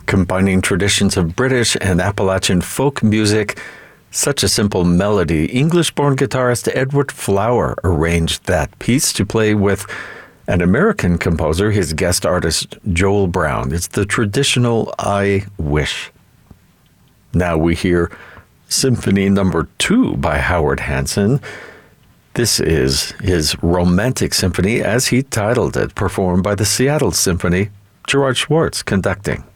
Combining traditions of British and Appalachian folk music, such a simple melody, English-born guitarist Edward Flower arranged that piece to play with an American composer, his guest artist Joel Brown. It's the traditional I Wish. Now we hear Symphony No. 2 by Howard Hanson. This is his Romantic Symphony, as he titled it, performed by the Seattle Symphony, Gerard Schwartz conducting.